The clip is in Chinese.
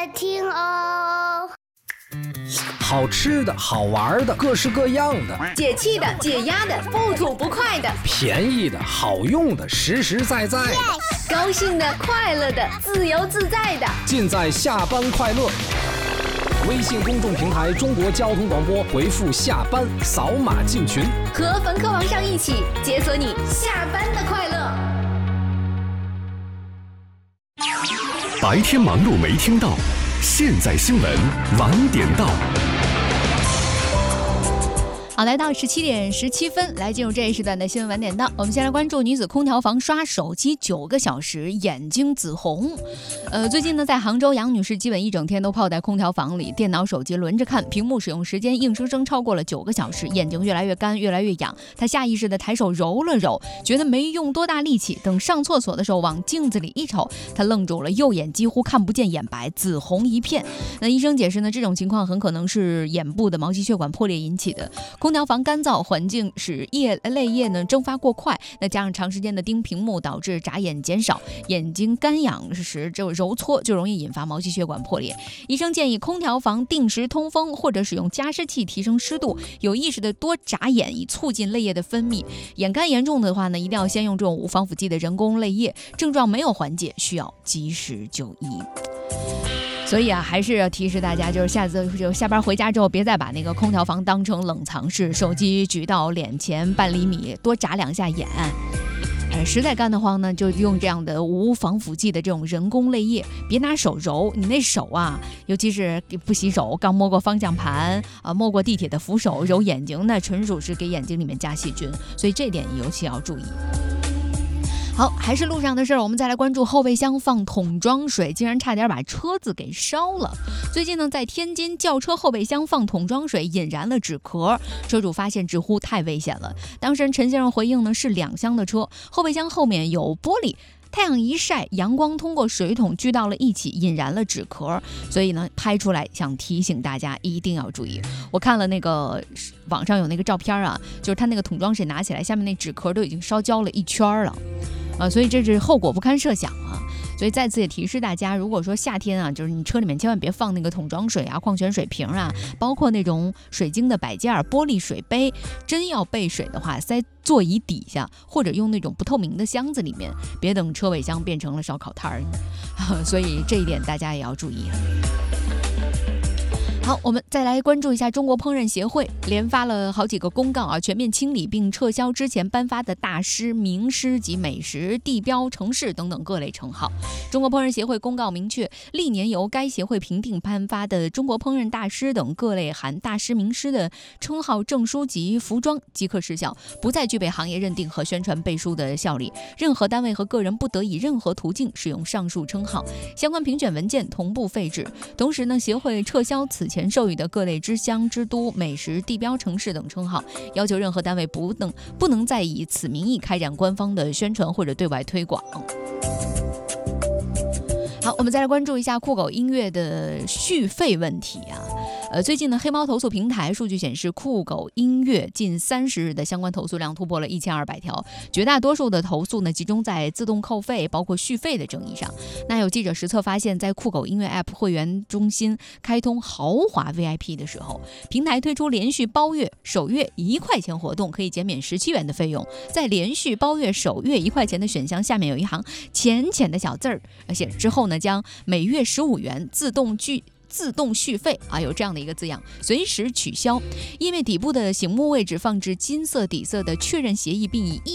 听哦。 好吃的好玩的各式各样的， 解气的解压的不吐不快的， 便宜的好用的实实在在的， 高兴的快乐的自由自在的， 尽在下班快乐。微信公众平台中国交通广播，回复下班扫码进群， 和冯科王上一起解锁你下班的快乐。 白天忙碌没听到，现在新闻晚点到。 好，来到17点17分，来进入这一时段的新闻晚点到。我们先来关注女子空调房刷手机9个小时，眼睛紫红。最近呢，在杭州，杨女士基本一整天都泡在空调房里，电脑、手机轮着看，屏幕使用时间硬生生超过了9个小时，眼睛越来越干，越来越痒。她下意识地抬手揉了揉，觉得没用多大力气。等上厕所的时候，往镜子里一瞅，她愣住了，右眼几乎看不见眼白，紫红一片。那医生解释呢，这种情况很可能是眼部的毛细血管破裂引起的。空调房干燥环境使泪液呢蒸发过快，那加上长时间的盯屏幕，导致眨眼减少，眼睛干痒时就揉搓就容易引发毛细血管破裂。医生建议空调房定时通风，或者使用加湿器提升湿度，有意识的多眨眼，以促进泪液的分泌。眼干严重的话呢，一定要先用这种无防腐剂的人工泪液，症状没有缓解，需要及时就医。所以啊，还是要提示大家，就是下次就下班回家之后，别再把那个空调房当成冷藏室，手机举到脸前半厘米，多眨2下眼。实在干得慌呢，就用这样的无防腐剂的这种人工泪液，别拿手揉，你那手啊，尤其是不洗手，刚摸过方向盘啊，摸过地铁的扶手，揉眼睛，那纯属是给眼睛里面加细菌，所以这点尤其要注意。好，还是路上的事儿，我们再来关注后备箱放桶装水，竟然差点把车子给烧了。最近呢，在天津轿车后备箱放桶装水，引燃了纸壳，车主发现直呼太危险了。当事人陈先生回应呢，是2厢的车，后备箱后面有玻璃。太阳一晒，阳光通过水桶聚到了一起，引燃了纸壳，所以呢，拍出来想提醒大家一定要注意。我看了那个网上有那个照片啊，就是他那个桶装水拿起来，下面那纸壳都已经烧焦了一圈了，所以这是后果不堪设想啊。所以再次也提示大家，如果说夏天啊，就是你车里面千万别放那个桶装水啊、矿泉水瓶啊，包括那种水晶的摆件、玻璃水杯，真要备水的话，塞座椅底下，或者用那种不透明的箱子里面，别等车尾箱变成了烧烤摊儿。所以这一点大家也要注意。好，我们再来关注一下中国烹饪协会连发了好几个公告啊，全面清理并撤销之前颁发的大师、名师及美食、地标、城市等等各类称号。中国烹饪协会公告明确，历年由该协会评定颁发的中国烹饪大师等各类含大师、名师的称号、证书及服装即刻失效，不再具备行业认定和宣传背书的效力。任何单位和个人不得以任何途径使用上述称号，相关评选文件同步废止。同时呢，协会撤销此前授予的各类之乡、之都、美食、地标、城市等称号，要求任何单位不能再以此名义开展官方的宣传或者对外推广。好，我们再来关注一下酷狗音乐的续费问题啊。最近呢，黑猫投诉平台数据显示，酷狗音乐近30日的相关投诉量突破了1200条，绝大多数的投诉呢集中在自动扣费，包括续费的争议上。那有记者实测发现，在酷狗音乐 App 会员中心开通豪华 VIP 的时候，平台推出连续包月首月1块钱活动，可以减免17元的费用。在连续包月首月1块钱的选项下面有一行浅浅的小字儿，而且之后呢，将每月15元自动续费啊，有这样的一个字样，随时取消。页面底部的醒目位置放置金色底色的确认协议，并以